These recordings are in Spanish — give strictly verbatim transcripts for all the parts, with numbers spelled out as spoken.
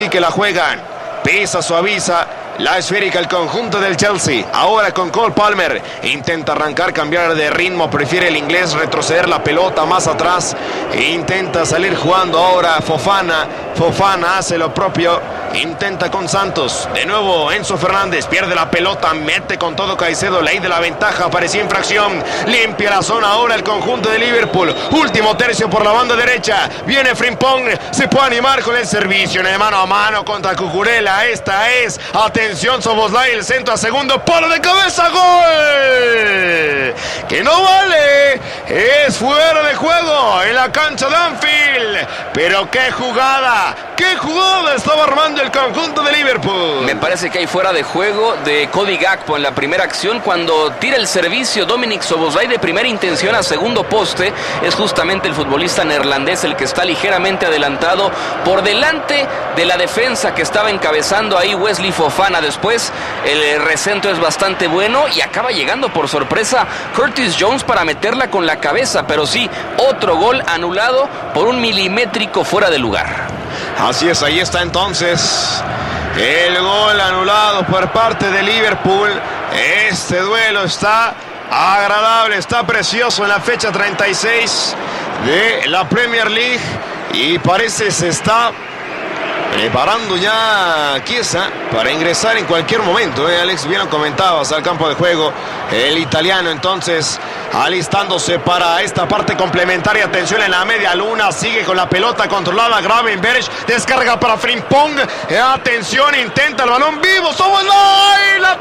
que la juegan. Pisa, suaviza la esférica el conjunto del Chelsea. Ahora con Cole Palmer. Intenta arrancar, cambiar de ritmo. Prefiere el inglés retroceder la pelota más atrás. Intenta salir jugando ahora Fofana. Fofana hace lo propio. Intenta con Santos. De nuevo Enzo Fernández. Pierde la pelota. Mete con todo Caicedo. Ley de la ventaja. Parecía infracción. Limpia la zona ahora el conjunto de Liverpool. Último tercio por la banda derecha. Viene Frimpong. Se puede animar con el servicio. En el mano a mano contra Cucurella. Esta es. Atención Szoboszlai. El centro a segundo palo de cabeza. ¡Gol! Que no vale. Es fuera de juego en la cancha de Anfield. Pero qué jugada. Qué jugada estaba armando el conjunto de Liverpool. Me parece que hay fuera de juego de Cody Gakpo en la primera acción cuando tira el servicio Dominic Szoboszlai de primera intención a segundo poste. Es justamente el futbolista neerlandés el que está ligeramente adelantado por delante de la defensa que estaba encabezando ahí Wesley Fofana. Después el recentro es bastante bueno y acaba llegando por sorpresa Curtis Jones para meterla con la cabeza, pero sí, otro gol anulado por un milimétrico fuera de lugar. Así es, ahí está entonces el gol anulado por parte de Liverpool. Este duelo está agradable, está precioso en la fecha treinta y seis de la Premier League y parece se está preparando ya Chiesa para ingresar en cualquier momento, ¿eh? Alex, bien lo comentabas, al campo de juego el italiano entonces alistándose para esta parte complementaria. Atención en la media luna, sigue con la pelota controlada Gravenberch, descarga para Frimpong, atención, intenta el balón vivo, Szoboszlai, la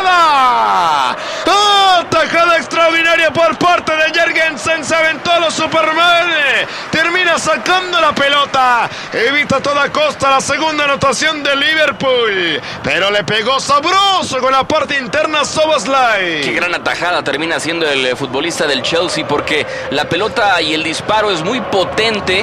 tajada, ¡oh! Tajada extraordinaria por parte de Jørgensen, se aventó a los Superman, termina sacando la pelota, evita a toda costa la segunda anotación de Liverpool, pero le pegó sabroso con la parte interna Szoboszlai. Qué gran atajada termina siendo el futbolista del Chelsea, porque la pelota y el disparo es muy potente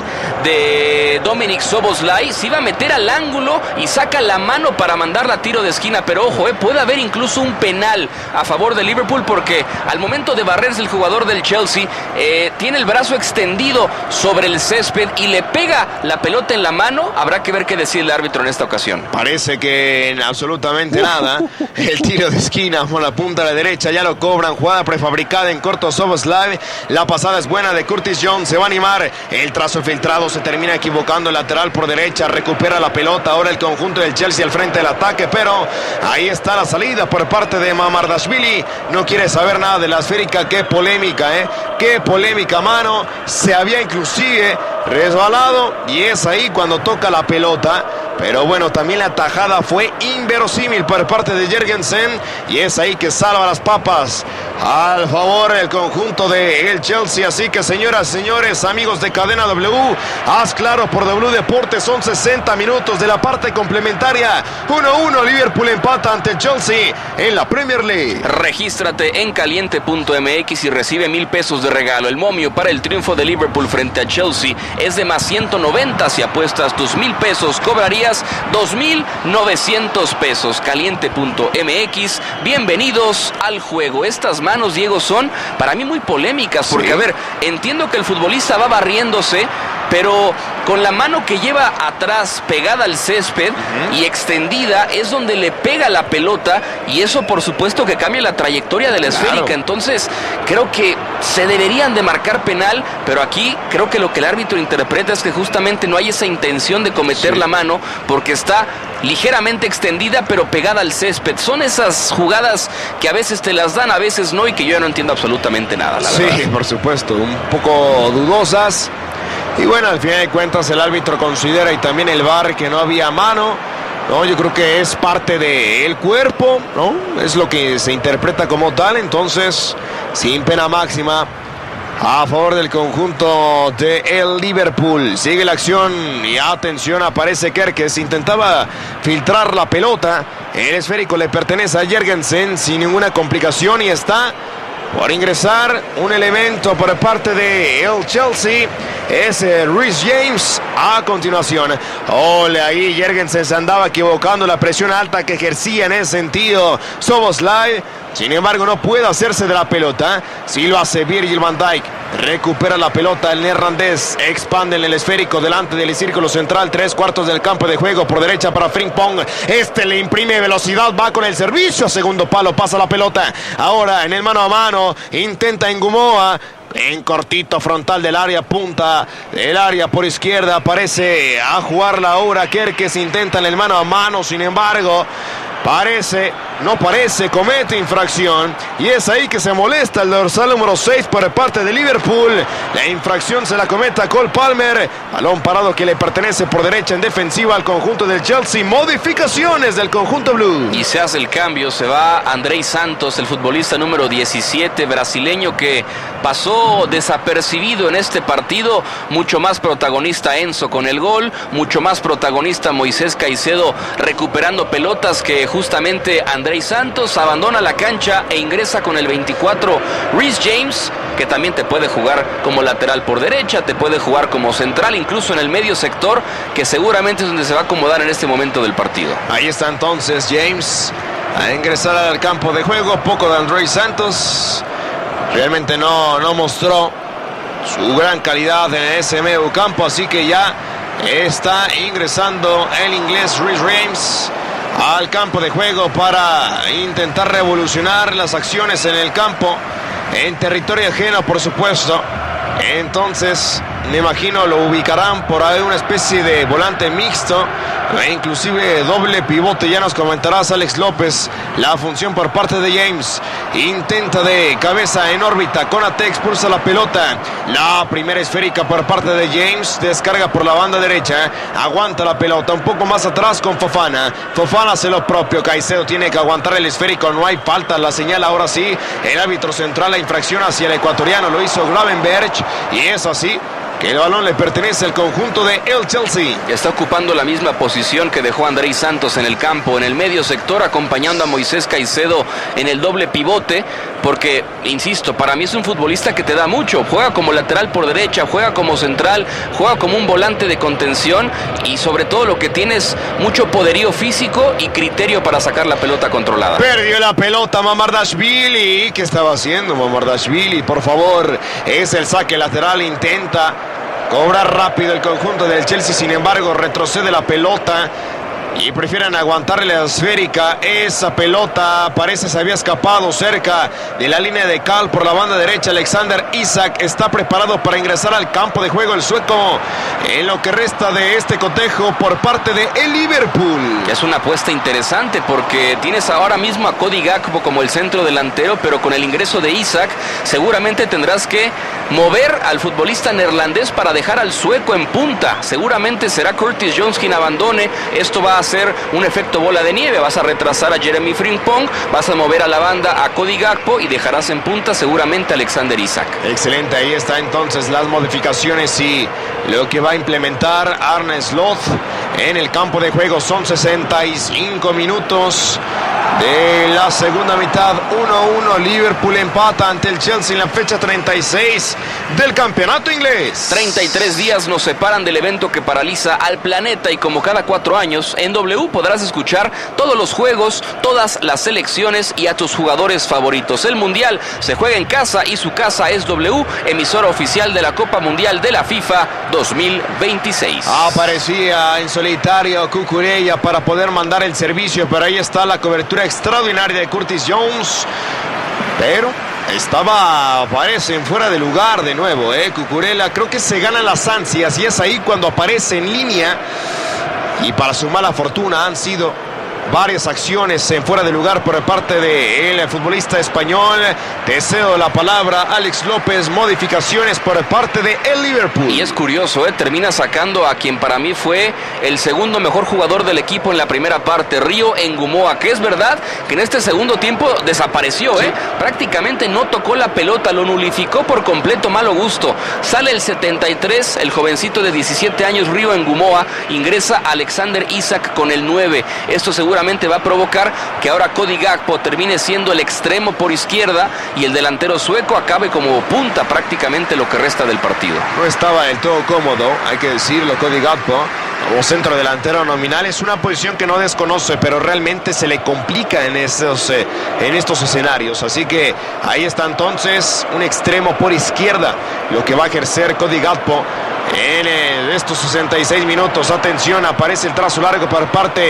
de Dominic Szoboszlai. Se iba a meter al ángulo y saca la mano para mandarla a tiro de esquina, pero ojo, eh, puede haber incluso un penal a favor de Liverpool, porque al momento de barrerse el jugador del Chelsea eh, tiene el brazo extendido sobre el césped y le pega la pelota en la mano. Habrá que ver qué decide el árbitro en esta ocasión. Parece que en absolutamente nada. El tiro de esquina por la punta de la derecha, ya lo cobran, jugada prefabricada en corto Szoboszlai, la pasada es buena de Curtis Jones, se va a animar, el trazo filtrado, se termina equivocando, el lateral por derecha, recupera la pelota, ahora el conjunto del Chelsea al frente del ataque, pero ahí está la salida por parte de Mamardashvili, no quiere saber nada de la esférica. Qué polémica, eh, qué polémica, mano, se había inclusive resbalado y es ahí cuando toca la pelota. Pero bueno, también la tajada fue inverosímil por parte de Jørgensen y es ahí que salva las papas al favor del conjunto de el Chelsea. Así que señoras, señores, amigos de Cadena W, haz claro por W Deportes, son sesenta minutos de la parte complementaria. uno a uno, Liverpool empata ante el Chelsea en la Premier League. Regístrate en caliente punto m x y recibe mil pesos de regalo. El momio para el triunfo de Liverpool frente a Chelsea es de más ciento noventa. Si apuestas tus mil pesos, cobrarías dos mil novecientos pesos. Caliente punto m x, bienvenidos al juego. Estas manos, Diego, son para mí muy polémicas, porque, sí, a ver, entiendo que el futbolista va barriéndose, pero con la mano que lleva atrás pegada al césped uh-huh. y extendida es donde le pega la pelota, y eso por supuesto que cambia la trayectoria de la claro. esférica. Entonces creo que se deberían de marcar penal, pero aquí creo que lo que el árbitro interpreta es que justamente no hay esa intención de cometer sí. la mano, porque está ligeramente extendida pero pegada al césped. Son esas jugadas que a veces te las dan, a veces no, y que yo ya no entiendo absolutamente nada, la sí, verdad. Por supuesto, un poco dudosas. Y bueno, al final de cuentas el árbitro considera, y también el V A R, que no había mano, ¿no? Yo creo que es parte del cuerpo, ¿no? Es lo que se interpreta como tal, entonces sin pena máxima a favor del conjunto de el Liverpool. Sigue la acción y atención, aparece Kerkez, intentaba filtrar la pelota, el esférico le pertenece a Jørgensen sin ninguna complicación y está por ingresar un elemento por parte de el Chelsea, es Reece James. A continuación, ole, ahí Jørgensen se andaba equivocando, la presión alta que ejercía en ese sentido Szoboszlai. Sin embargo, no puede hacerse de la pelota. Sí lo hace Virgil van Dijk. Recupera la pelota el neerlandés. Expande en el esférico delante del círculo central. Tres cuartos del campo de juego por derecha para Frimpong. Este le imprime velocidad. Va con el servicio. Segundo palo. Pasa la pelota. Ahora en el mano a mano. Intenta en Gumoa. En cortito frontal del área, punta del área por izquierda, aparece a jugarla ahora Kerkez, intenta en el mano a mano, sin embargo, parece, no parece, comete infracción y es ahí que se molesta el dorsal número seis por parte de Liverpool. La infracción se la comete a Cole Palmer, balón parado que le pertenece por derecha en defensiva al conjunto del Chelsea. Modificaciones del conjunto blue. Y se hace el cambio, se va Andrei Santos, el futbolista número diecisiete brasileño que pasó desapercibido en este partido. Mucho más protagonista Enzo con el gol, mucho más protagonista Moisés Caicedo recuperando pelotas que justamente Andrei Santos. Abandona la cancha e ingresa con el veinticuatro Reece James, que también te puede jugar como lateral por derecha, te puede jugar como central, incluso en el medio sector, que seguramente es donde se va a acomodar en este momento del partido. Ahí está entonces James a ingresar al campo de juego. Poco de Andrei Santos. Realmente no, no mostró su gran calidad en ese medio campo, así que ya está ingresando el inglés Reece James al campo de juego para intentar revolucionar las acciones en el campo, en territorio ajeno, por supuesto. Entonces, me imagino lo ubicarán por ahí una especie de volante mixto e inclusive doble pivote. Ya nos comentarás, Alex López, la función por parte de James. Intenta de cabeza en órbita, Konate expulsa la pelota. La primera esférica por parte de James, descarga por la banda derecha, aguanta la pelota un poco más atrás con Fofana. Fofana hace lo propio, Caicedo tiene que aguantar el esférico, no hay falta, la señal ahora sí el árbitro central, la infracción hacia el ecuatoriano, lo hizo Gravenberch y es así que el balón le pertenece al conjunto de el Chelsea. Está ocupando la misma posición que dejó Andrei Santos en el campo, en el medio sector, acompañando a Moisés Caicedo en el doble pivote, porque, insisto, para mí es un futbolista que te da mucho. Juega como lateral por derecha, juega como central, juega como un volante de contención y sobre todo lo que tiene es mucho poderío físico y criterio para sacar la pelota controlada. Perdió la pelota Mamardashvili. ¿Qué estaba haciendo Mamardashvili? Por favor, es el saque lateral, intenta cobrar rápido el conjunto del Chelsea, sin embargo retrocede la pelota y prefieren aguantarle la esférica. Esa pelota parece se había escapado cerca de la línea de cal por la banda derecha. Alexander Isak está preparado para ingresar al campo de juego el sueco en lo que resta de este cotejo por parte de el Liverpool. Es una apuesta interesante porque tienes ahora mismo a Cody Gakpo como el centro delantero, pero con el ingreso de Isak seguramente tendrás que mover al futbolista neerlandés para dejar al sueco en punta. Seguramente será Curtis Jones quien abandone. Esto va a ser un efecto bola de nieve. Vas a retrasar a Jeremy Frimpong, vas a mover a la banda a Cody Gakpo y dejarás en punta seguramente a Alexander Isak. Excelente, ahí está entonces las modificaciones y lo que va a implementar Arne Slot en el campo de juego. Son sesenta y cinco minutos de la segunda mitad. Uno a uno, Liverpool empata ante el Chelsea en la fecha treinta y seis del campeonato inglés. treinta y tres días nos separan del evento que paraliza al planeta y como cada cuatro años en W podrás escuchar todos los juegos, todas las selecciones y a tus jugadores favoritos. El Mundial se juega en casa y su casa es W, emisora oficial de la Copa Mundial de la FIFA dos mil veintiséis. Aparecía en solitario Cucurella para poder mandar el servicio, pero ahí está la cobertura extraordinaria de Curtis Jones, pero estaba, parece, fuera de lugar de nuevo, eh, Cucurella. Creo que se ganan las ansias y es ahí cuando aparece en línea. Y para su mala fortuna han sido varias acciones en fuera de lugar por parte del futbolista español. Te cedo la palabra, Alex López. Modificaciones por parte de el Liverpool. Y es curioso, ¿eh? Termina sacando a quien para mí fue el segundo mejor jugador del equipo en la primera parte, Río Ngumoa, que es verdad que en este segundo tiempo desapareció, ¿eh? Sí. Prácticamente no tocó la pelota, lo nulificó por completo, malo gusto. Sale el setenta y tres, el jovencito de diecisiete años, Río Ngumoa, ingresa Alexander Isak con el nueve. Esto seguro seguramente va a provocar que ahora Cody Gakpo termine siendo el extremo por izquierda y el delantero sueco acabe como punta prácticamente lo que resta del partido. No estaba del todo cómodo, hay que decirlo, Cody Gakpo como centro delantero nominal. Es una posición que no desconoce, pero realmente se le complica en estos, eh, en estos escenarios. Así que ahí está entonces un extremo por izquierda, lo que va a ejercer Cody Gakpo en el, estos sesenta y seis minutos. Atención, aparece el trazo largo por parte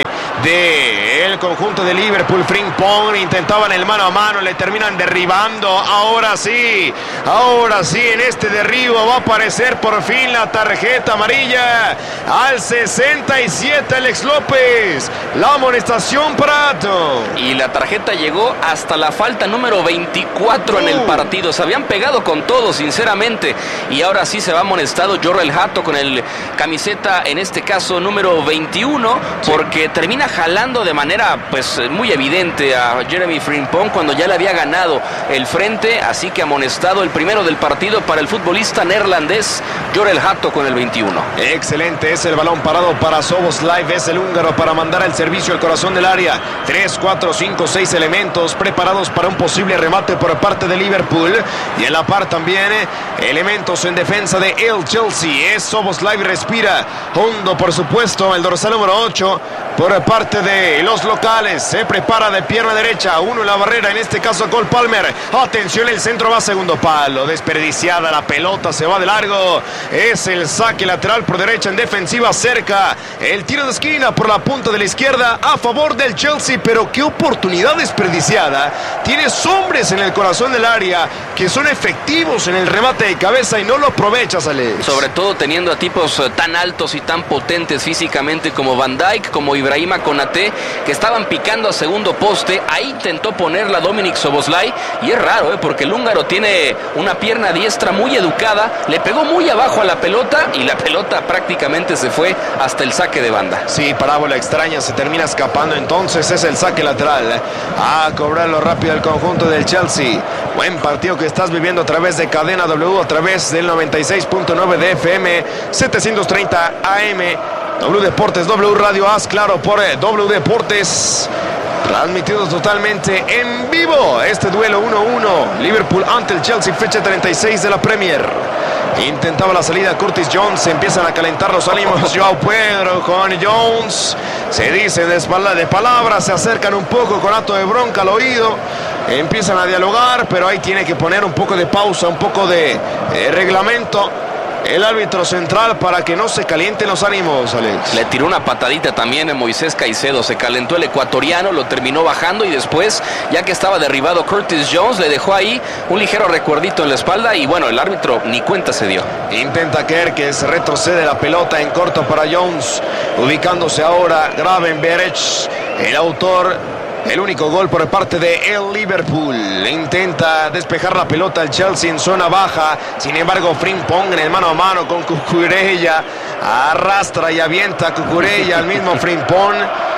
del conjunto de Liverpool. Frimpong intentaban el mano a mano, le terminan derribando. Ahora sí, ahora sí, en este derribo va a aparecer por fin la tarjeta amarilla al sesenta y siete. Alex López, la amonestación para Hato. Y la tarjeta llegó hasta la falta número veinticuatro uh. en el partido. Se habían pegado con todo, sinceramente, y ahora sí se va amonestado Jorrel Hato con el camiseta, en este caso número veintiuno, sí, porque termina jalando de manera pues muy evidente a Jeremy Frimpong cuando ya le había ganado el frente, así que amonestado el primero del partido para el futbolista neerlandés Jorrel Hato con el veintiuno. Excelente, es el balón parado para Szoboszlai, es el húngaro para mandar el servicio al corazón del área. tres, cuatro, cinco, seis elementos preparados para un posible remate por parte de Liverpool, y en la par también elementos en defensa de el Chelsea. Es Szoboszlai, respira hondo, por supuesto, el dorsal número ocho por parte de los locales. Se prepara de pierna derecha, uno en la barrera, en este caso Cole Palmer. Atención, el centro va a segundo palo, desperdiciada la pelota, se va de largo. Es el saque lateral por derecha en defensiva, cerca el tiro de esquina por la punta de la izquierda a favor del Chelsea, pero qué oportunidad desperdiciada. Tienes hombres en el corazón del área que son efectivos en el remate de cabeza y no lo aprovechas, Alex. Sobre todo teniendo a tipos tan altos y tan potentes físicamente como Van Dijk, como Ibrahima Konaté, que estaban picando a segundo poste. Ahí intentó ponerla Dominik Szoboszlai, y es raro, ¿eh? porque el húngaro tiene una pierna diestra muy educada, le pegó muy abajo a la pelota y la pelota prácticamente se fue hasta el saque de banda. Sí, parábola extraña, se termina escapando, entonces es el saque lateral a cobrarlo rápido el conjunto del Chelsea. Buen partido que estás viviendo a través de Cadena W, a través del noventa y seis punto nueve de F M, setecientos treinta A M, W Deportes, W Radio As, claro, por W Deportes, transmitidos totalmente en vivo. Este duelo uno uno, Liverpool ante el Chelsea, fecha treinta y seis de la Premier. Intentaba la salida Curtis Jones, se empiezan a calentar los ánimos. Joao Pedro con Jones, se dicen de, de palabras, se acercan un poco con acto de bronca al oído, empiezan a dialogar, pero ahí tiene que poner un poco de pausa, un poco de, de reglamento el árbitro central para que no se calienten los ánimos, Alex. Le tiró una patadita también a Moisés Caicedo, se calentó el ecuatoriano, lo terminó bajando, y después, ya que estaba derribado Curtis Jones, le dejó ahí un ligero recuerdito en la espalda, y bueno, el árbitro ni cuenta se dio. Intenta Kerkez, retrocede la pelota en corto para Jones, ubicándose ahora Gravenberch, el autor. El único gol por parte de el Liverpool. Intenta despejar la pelota el Chelsea en zona baja. Sin embargo, Frimpong en el mano a mano con Cucurella. Arrastra y avienta a Cucurella al mismo Frimpong.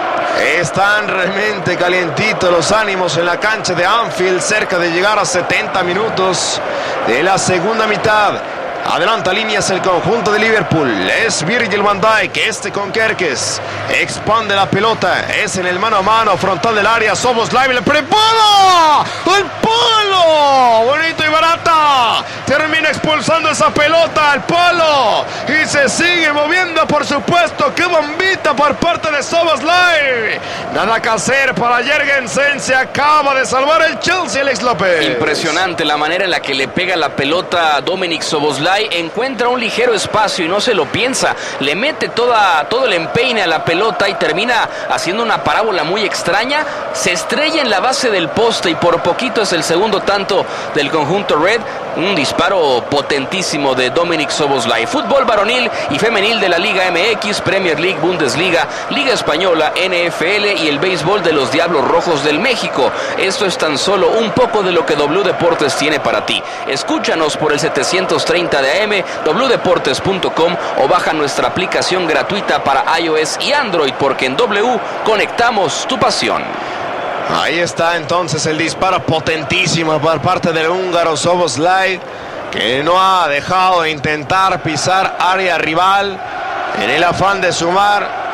Están realmente calientitos los ánimos en la cancha de Anfield, cerca de llegar a setenta minutos de la segunda mitad. Adelanta líneas el conjunto de Liverpool. Es Virgil van Dijk, este con Kerkez. Expande la pelota. Es en el mano a mano, frontal del área. Szoboszlai, le prepara. ¡El palo! Bonito y barata. Termina expulsando esa pelota al palo. Y se sigue moviendo, por supuesto. ¡Qué bombita por parte de Szoboszlai! Nada que hacer para Jürgensen. Se acaba de salvar el Chelsea, Alex López. Impresionante la manera en la que le pega la pelota a Dominik Szoboszlai. Encuentra un ligero espacio y no se lo piensa, le mete toda, todo el empeine a la pelota y termina haciendo una parábola muy extraña, se estrella en la base del poste y por poquito es el segundo tanto del conjunto Red. Un disparo potentísimo de Dominik Szoboszlai. Fútbol varonil y femenil de la Liga M X, Premier League, Bundesliga, Liga Española, N F L y el béisbol de los Diablos Rojos del México. Esto es tan solo un poco de lo que W Deportes tiene para ti. Escúchanos por el setecientos treinta de A M, w deportes punto com, o baja nuestra aplicación gratuita para iOS y Android, porque en W conectamos tu pasión. Ahí está entonces el disparo potentísimo por parte del húngaro Szoboszlai, que no ha dejado de intentar pisar área rival en el afán de sumar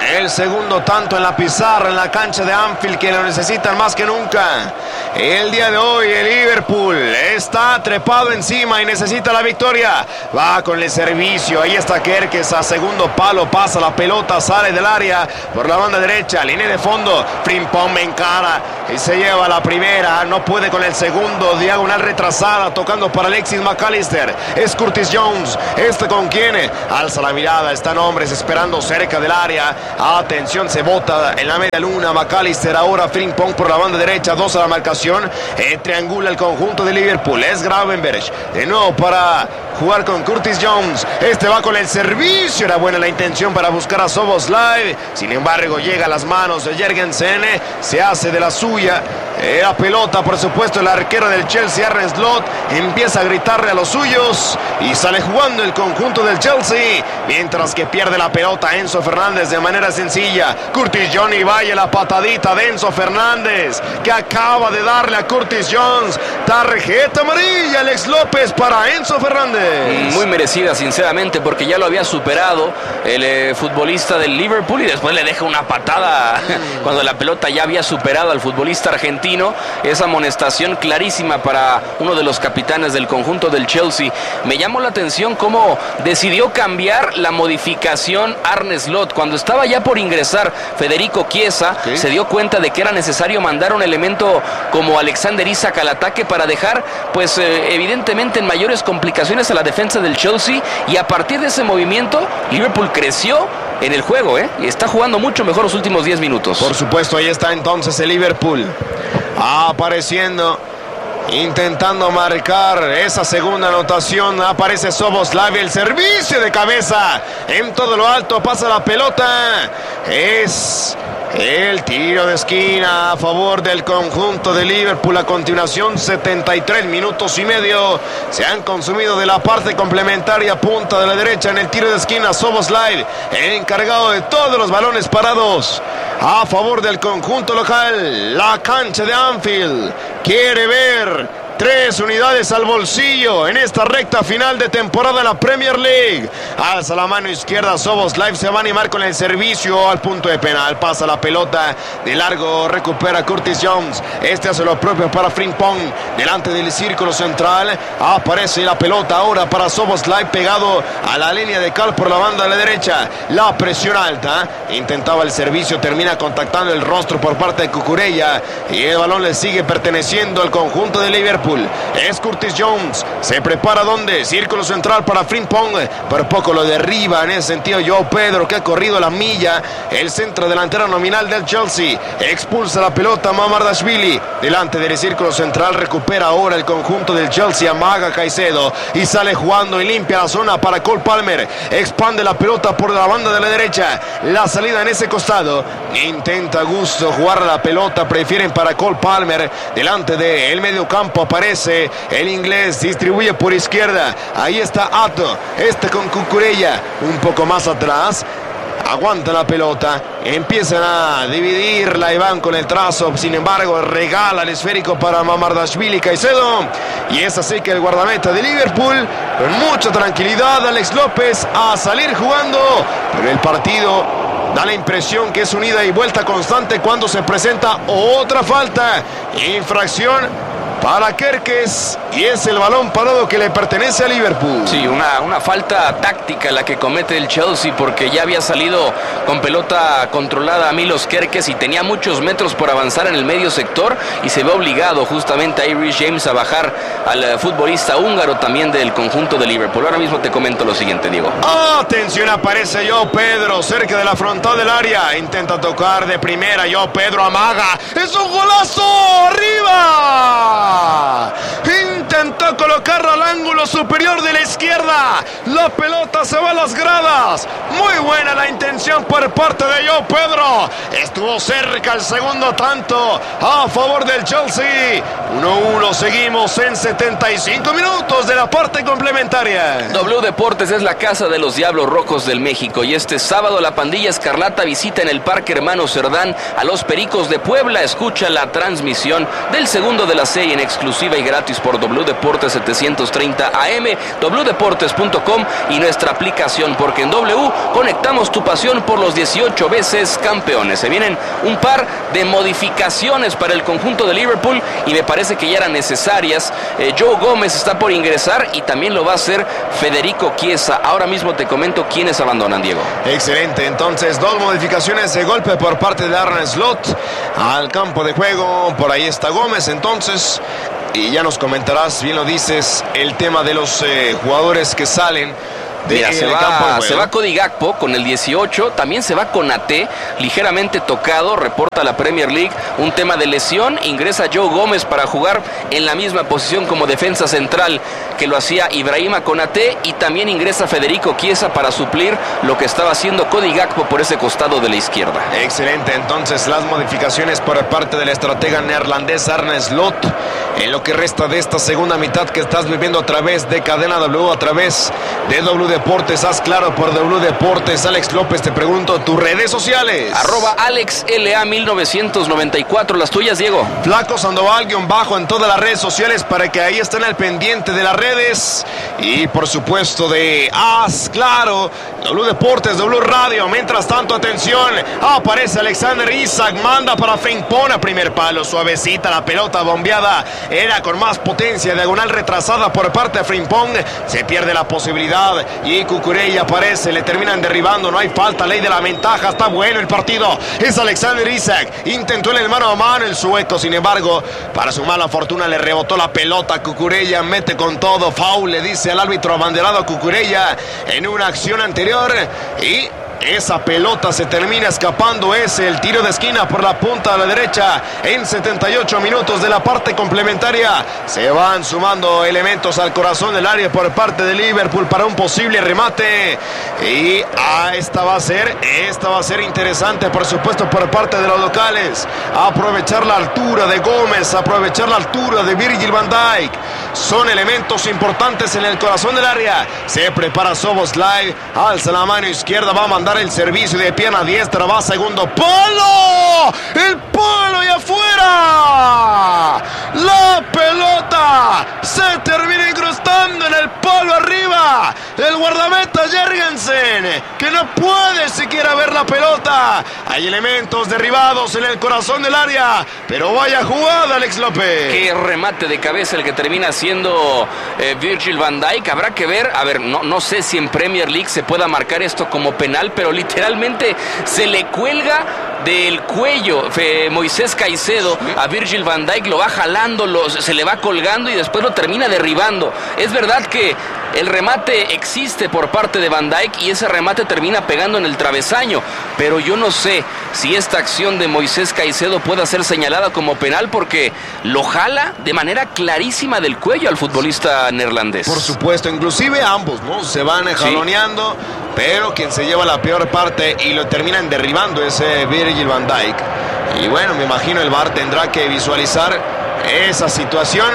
el segundo tanto en la pizarra, en la cancha de Anfield, que lo necesitan más que nunca. El día de hoy el Liverpool está trepado encima y necesita la victoria. Va con el servicio, ahí está Kerkez a segundo palo, pasa la pelota, sale del área por la banda derecha, línea de fondo, Frimpong me encara y se lleva la primera, no puede con el segundo, diagonal retrasada, tocando para Alexis McAllister, es Curtis Jones, este con quien alza la mirada, están hombres esperando cerca del área, atención, se bota en la media luna, McAllister, ahora Frimpong por la banda derecha, dos a la marcación, eh, triangula el conjunto de Liverpool, es Gravenberch, de nuevo para jugar con Curtis Jones, este va con el servicio, era buena la intención para buscar a Szoboszlai, sin embargo llega a las manos de Jørgensen, se hace de la suya, eh, la pelota por supuesto el arquero del Chelsea, Arne Slot, empieza a gritarle a los suyos y sale jugando el conjunto del Chelsea, mientras que pierde la pelota Enzo Fernández de manera sencilla, Curtis Jones, y vaya la patadita de Enzo Fernández, que acaba de darle a Curtis Jones, tarjeta amarilla, Alex López para Enzo Fernández. Muy merecida sinceramente, porque ya lo había superado el eh, futbolista del Liverpool y después le deja una patada cuando la pelota ya había superado al futbolista argentino. Esa amonestación clarísima para uno de los capitanes del conjunto del Chelsea. Me llamó la atención cómo decidió cambiar la modificación Arne Slot. Cuando estaba ya por ingresar Federico Chiesa, ¿sí?, se dio cuenta de que era necesario mandar un elemento como Alexander Isak al ataque para dejar pues eh, evidentemente en mayores complicaciones a la defensa del Chelsea, y a partir de ese movimiento Liverpool creció en el juego, ¿eh? Y está jugando mucho mejor los últimos diez minutos. Por supuesto, ahí está entonces el Liverpool apareciendo, intentando marcar esa segunda anotación. Aparece Szoboszlai, el servicio de cabeza en todo lo alto, pasa la pelota, es el tiro de esquina a favor del conjunto de Liverpool. A continuación, setenta y tres minutos y medio se han consumido de la parte complementaria, punta de la derecha en el tiro de esquina. Szoboszlai, el encargado de todos los balones parados a favor del conjunto local. La cancha de Anfield quiere ver tres unidades al bolsillo en esta recta final de temporada en la Premier League. Alza la mano izquierda, Szoboszlai se va a animar con el servicio al punto de penal. Pasa la pelota de largo, recupera Curtis Jones. Este hace lo propio para Frimpong delante del círculo central. Aparece la pelota ahora para Szoboszlai pegado a la línea de cal por la banda de la derecha. La presión alta, intentaba el servicio, termina contactando el rostro por parte de Cucurella y el balón le sigue perteneciendo al conjunto de Liverpool. Es Curtis Jones, se prepara donde, círculo central para Frimpong, por poco lo derriba en ese sentido João Pedro, que ha corrido la milla, el centro delantero nominal del Chelsea, expulsa la pelota Mamardashvili, delante del círculo central, recupera ahora el conjunto del Chelsea, amaga Caicedo y sale jugando y limpia la zona para Cole Palmer, expande la pelota por la banda de la derecha, la salida en ese costado, intenta Gusto jugar la pelota, prefieren para Cole Palmer, delante del medio campo aparece el inglés, distribuye por izquierda, ahí está Ato, este con Cucurella, un poco más atrás, aguanta la pelota, empiezan a dividirla y van con el trazo, sin embargo regala el esférico para Mamardashvili Caicedo, y es así que el guardameta de Liverpool, con mucha tranquilidad, Alex López a salir jugando, pero el partido da la impresión que es una ida y vuelta constante cuando se presenta otra falta, infracción para Kerkez, y es el balón parado que le pertenece a Liverpool. Sí, una, una falta táctica la que comete el Chelsea, porque ya había salido con pelota controlada a Milos Kerkez y tenía muchos metros por avanzar en el medio sector, y se ve obligado justamente a Reece James a bajar al futbolista húngaro también del conjunto de Liverpool. Ahora mismo te comento lo siguiente, Diego. Atención, aparece João Pedro cerca de la frontal del área, intenta tocar de primera, João Pedro amaga, es un golazo, arriba, intentó colocarla al ángulo superior de la izquierda, la pelota se va a las gradas, muy buena la intención por parte de João Pedro, estuvo cerca el segundo tanto a favor del Chelsea. Uno uno, seguimos en setenta y cinco minutos de la parte complementaria. W Deportes es la casa de los Diablos Rojos del México, y este sábado la pandilla escarlata visita en el Parque Hermano Cerdán a los Pericos de Puebla. Escucha la transmisión del segundo de la serie en exclusiva y gratis por W Deportes setecientos treinta A M, w deportes punto com y nuestra aplicación, porque en W conectamos tu pasión por los dieciocho veces campeones. Se vienen un par de modificaciones para el conjunto de Liverpool y me parece que ya eran necesarias. Eh, Joe Gómez está por ingresar y también lo va a hacer Federico Chiesa. Ahora mismo te comento quiénes abandonan, Diego. Excelente, entonces dos modificaciones de golpe por parte de Arne Slot al campo de juego. Por ahí está Gómez, entonces, y ya nos comentarás, bien lo dices, el tema de los eh, jugadores que salen. De, Mira, se, de va, se va Cody Gakpo con el dieciocho, también se va Konaté, ligeramente tocado, reporta la Premier League, un tema de lesión. Ingresa Joe Gómez para jugar en la misma posición como defensa central que lo hacía Ibrahima Konaté, y también ingresa Federico Chiesa para suplir lo que estaba haciendo Cody Gakpo por ese costado de la izquierda. Excelente, entonces las modificaciones por parte del estratega neerlandés Arne Slot en lo que resta de esta segunda mitad que estás viviendo a través de Cadena W, a través de W Deportes. Haz claro por W Deportes. Alex López, te pregunto, tus redes sociales. Arroba Alex L A mil novecientos noventa y cuatro, las tuyas, Diego. Flaco Sandoval, guión bajo en todas las redes sociales para que ahí estén al pendiente de las redes. Y por supuesto de Haz claro, W Deportes, W Radio. Mientras tanto, atención, aparece Alexander Isak, manda para Frimpong a primer palo, suavecita la pelota bombeada, era con más potencia, diagonal retrasada por parte de Frimpong, se pierde la posibilidad y Cucurella aparece, le terminan derribando, no hay falta, ley de la ventaja, está bueno el partido, es Alexander Isak, intentó en el mano a mano el sueco, sin embargo, para su mala fortuna le rebotó la pelota, Cucurella mete con todo, foul, le dice al árbitro abanderado a Cucurella en una acción anterior, y esa pelota se termina escapando. Es el tiro de esquina por la punta de la derecha en setenta y ocho minutos de la parte complementaria. Se van sumando elementos al corazón del área por parte de Liverpool para un posible remate. Y ah, esta va a ser, esta va a ser interesante, por supuesto, por parte de los locales. Aprovechar la altura de Gómez, aprovechar la altura de Virgil van Dijk. Son elementos importantes en el corazón del área. Se prepara Szoboszlai, alza la mano izquierda, va a mandar el servicio de pierna diestra, va a segundo palo, el palo y afuera, la pelota se termina incrustando en el palo arriba, el guardameta Jørgensen, que no puede siquiera ver la pelota. Hay elementos derribados en el corazón del área, pero vaya jugada, Alex López. Qué remate de cabeza el que termina siendo eh, Virgil van Dijk. Habrá que ver, a ver, no, no sé si en Premier League se pueda marcar esto como penal, pero literalmente se le cuelga del cuello eh, Moisés Caicedo a Virgil van Dijk, lo va jalando, lo, se le va colgando y después lo termina derribando. Es verdad que el remate existe por parte de Van Dijk y ese remate termina pegando en el travesaño, pero yo no sé si esta acción de Moisés Caicedo pueda ser señalada como penal porque lo jala de manera clarísima del cuello al futbolista neerlandés. Por supuesto, inclusive ambos, ¿no? Se van jaloneando, sí, pero quien se lleva la peor parte y lo terminan derribando es eh, Virgil van Dijk. Y bueno, me imagino el V A R tendrá que visualizar esa situación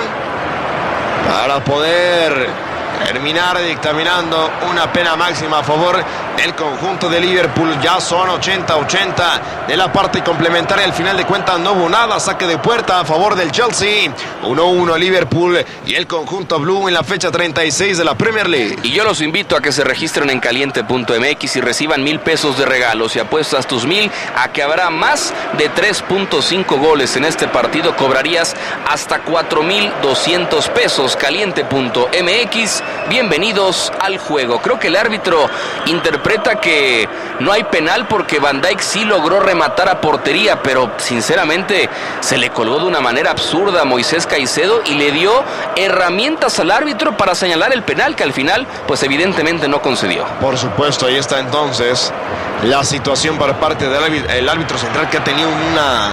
para poder terminar dictaminando una pena máxima a favor del conjunto de Liverpool. Ya son ochenta ochenta de la parte complementaria. Al final de cuentas no hubo nada. Saque de puerta a favor del Chelsea. uno uno Liverpool y el conjunto Blue en la fecha treinta y seis de la Premier League. Y yo los invito a que se registren en caliente punto m x y reciban mil pesos de regalo. Si apuestas tus mil a que habrá más de tres punto cinco goles en este partido, cobrarías hasta cuatro mil doscientos pesos. caliente punto m x. Bienvenidos al juego. Creo que el árbitro interpreta que no hay penal porque Van Dijk sí logró rematar a portería, pero sinceramente se le colgó de una manera absurda a Moisés Caicedo y le dio herramientas al árbitro para señalar el penal que al final pues evidentemente no concedió. Por supuesto, ahí está entonces la situación por parte del árbitro, el árbitro central, que ha tenido una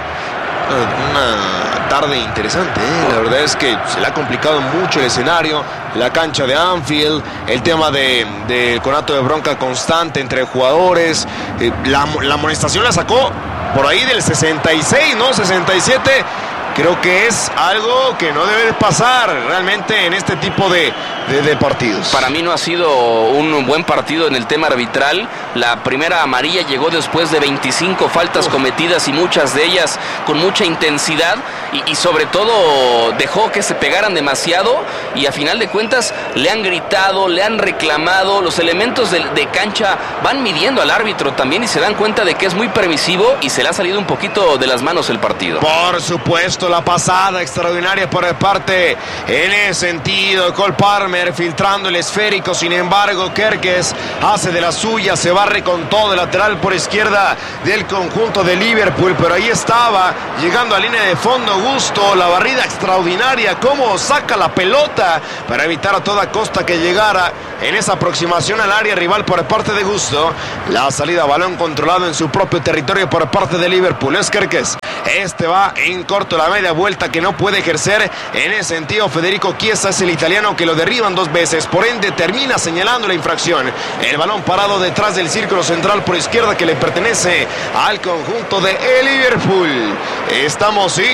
una tarde interesante, ¿eh? La verdad es que se le ha complicado mucho el escenario, la cancha de Anfield, el tema de, de conato de bronca constante entre jugadores, eh, la, la amonestación la sacó por ahí del sesenta y seis, ¿no? sesenta y siete, creo que es algo que no debe de pasar realmente en este tipo de, de, de partidos. Para mí no ha sido un buen partido en el tema arbitral. La primera amarilla llegó después de veinticinco faltas cometidas y muchas de ellas con mucha intensidad y, y sobre todo dejó que se pegaran demasiado y a final de cuentas le han gritado, le han reclamado. Los elementos de, de cancha van midiendo al árbitro también y se dan cuenta de que es muy permisivo y se le ha salido un poquito de las manos el partido. Por supuesto, la pasada extraordinaria por parte en ese sentido. Cole Palmer filtrando el esférico, sin embargo Kerkez hace de la suya, se barre con todo el lateral por izquierda del conjunto de Liverpool, pero ahí estaba llegando a línea de fondo Gusto, la barrida extraordinaria, cómo saca la pelota para evitar a toda costa que llegara en esa aproximación al área rival por parte de Gusto. La salida a balón controlado en su propio territorio por parte de Liverpool. Es Kerkez, este va en corto, la media vuelta que no puede ejercer en ese sentido Federico Chiesa, es el italiano que lo derriban dos veces, por ende termina señalando la infracción. El balón parado detrás del círculo central por izquierda que le pertenece al conjunto de Liverpool. Estamos sí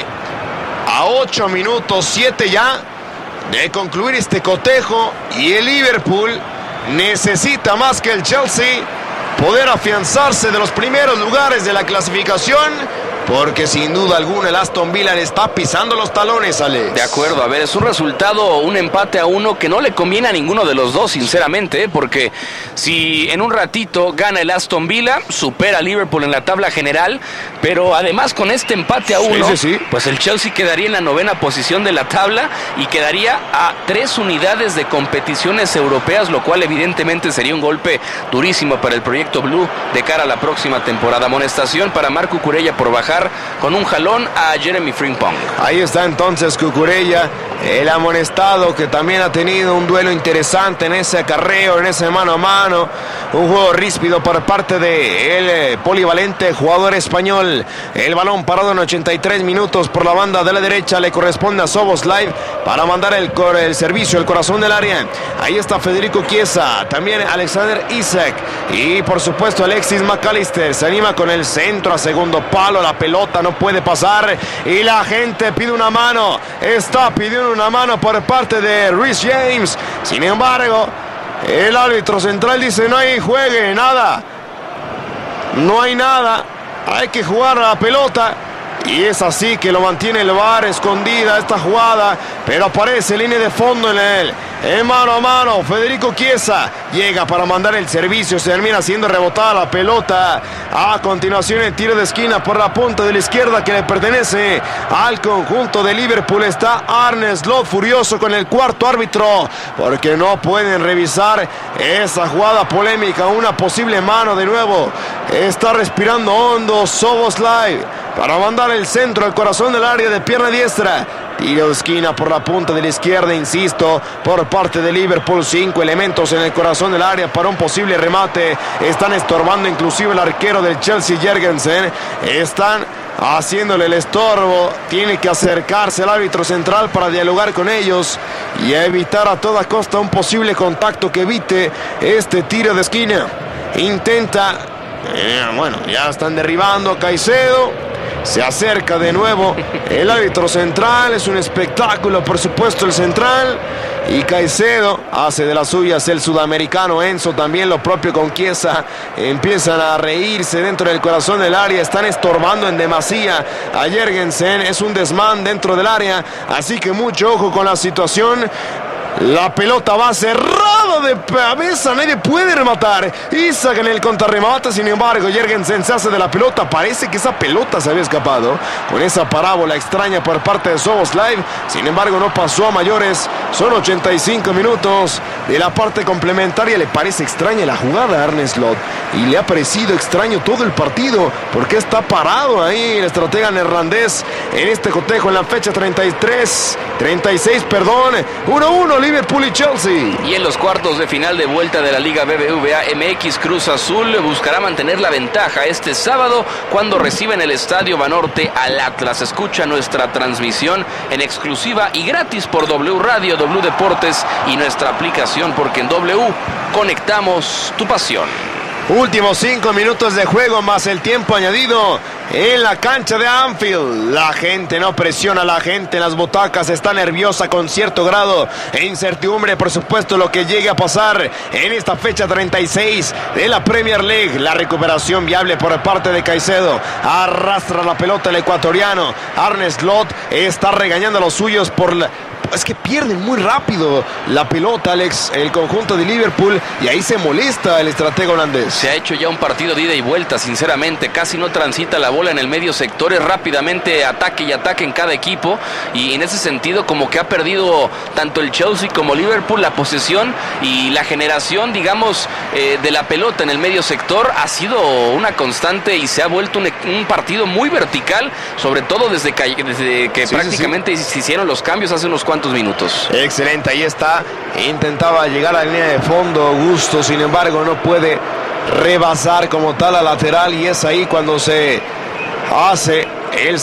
a ocho minutos, siete ya de concluir este cotejo y el Liverpool necesita más que el Chelsea poder afianzarse de los primeros lugares de la clasificación, porque sin duda alguna el Aston Villa le está pisando los talones, Alex. De acuerdo, a ver, es un resultado, un empate a uno que no le conviene a ninguno de los dos, sinceramente, ¿eh? Porque si en un ratito gana el Aston Villa, supera a Liverpool en la tabla general, pero además con este empate a uno, sí, sí, sí. pues el Chelsea quedaría en la novena posición de la tabla y quedaría a tres unidades de competiciones europeas, lo cual evidentemente sería un golpe durísimo para el proyecto Blue de cara a la próxima temporada. Amonestación para Marc Cucurella por bajar con un jalón a Jeremy Frimpong. Ahí está entonces Cucurella, el amonestado, que también ha tenido un duelo interesante en ese acarreo, en ese mano a mano, un juego ríspido por parte del polivalente jugador español. El balón parado en ochenta y tres minutos por la banda de la derecha, le corresponde a Szoboszlai para mandar el, el servicio, el corazón del área. Ahí está Federico Chiesa, también Alexander Isak y por supuesto Alexis McAllister. Se anima con el centro a segundo palo, la pelota no puede pasar y la gente pide una mano, está pidiendo una mano por parte de Reece James. Sin embargo, el árbitro central dice no hay juegue, nada, no hay nada, hay que jugar a la pelota. Y es así que lo mantiene el V A R, escondida esta jugada, pero aparece línea de fondo en él, en mano a mano. Federico Chiesa llega para mandar el servicio, se termina siendo rebotada la pelota. A continuación el tiro de esquina por la punta de la izquierda que le pertenece al conjunto de Liverpool. Está Arne Slot furioso con el cuarto árbitro porque no pueden revisar esa jugada polémica, una posible mano de nuevo. Está respirando hondo Szoboszlai para mandar el centro al corazón del área de pierna diestra. Tiro de esquina por la punta de la izquierda, insisto, por parte de Liverpool. Cinco elementos en el corazón del área para un posible remate. Están estorbando inclusive el arquero del Chelsea, Jørgensen. Están haciéndole el estorbo. Tiene que acercarse el árbitro central para dialogar con ellos y evitar a toda costa un posible contacto que evite este tiro de esquina. Intenta, eh, bueno, ya están derribando a Caicedo. Se acerca de nuevo el árbitro central, es un espectáculo por supuesto el central, y Caicedo hace de las suyas el sudamericano. Enzo también lo propio con Chiesa, empiezan a reírse dentro del corazón del área, están estorbando en demasía a Jørgensen, es un desmán dentro del área, así que mucho ojo con la situación. La pelota va cerrada de cabeza, nadie puede rematar. Isak en el contrarremate, sin embargo Jørgensen se hace de la pelota. Parece que esa pelota se había escapado con esa parábola extraña por parte de Szoboszlai. Sin embargo no pasó a mayores. Son ochenta y cinco minutos de la parte complementaria. Le parece extraña la jugada a Arne Slot y le ha parecido extraño todo el partido porque está parado ahí el estratega neerlandés en este cotejo en la fecha treinta y tres, treinta y seis, perdón. uno uno Liverpool y Chelsea. Y en los cuartos de final de vuelta de la Liga B B V A M X, Cruz Azul buscará mantener la ventaja este sábado cuando reciba en el Estadio Banorte al Atlas. Escucha nuestra transmisión en exclusiva y gratis por W Radio, W Deportes y nuestra aplicación, porque en W conectamos tu pasión. Últimos cinco minutos de juego más el tiempo añadido en la cancha de Anfield. La gente no presiona, la gente en las butacas está nerviosa con cierto grado e incertidumbre, por supuesto, lo que llegue a pasar en esta fecha treinta y seis de la Premier League. La recuperación viable por parte de Caicedo. Arrastra la pelota el ecuatoriano. Arne Slot está regañando a los suyos por la... Es que pierden muy rápido la pelota, Alex, el conjunto de Liverpool, y ahí se molesta el estratega holandés. Se ha hecho ya un partido de ida y vuelta, sinceramente, casi no transita la bola en el medio sector, es rápidamente ataque y ataque en cada equipo, y en ese sentido como que ha perdido tanto el Chelsea como Liverpool la posesión y la generación, digamos, eh, de la pelota en el medio sector ha sido una constante y se ha vuelto un, un partido muy vertical, sobre todo desde que, desde que sí, prácticamente sí, sí. se hicieron los cambios hace unos cuantos minutos. Excelente, ahí está. Intentaba llegar a la línea de fondo Gusto, sin embargo no puede rebasar como tal a lateral, y es ahí cuando se hace el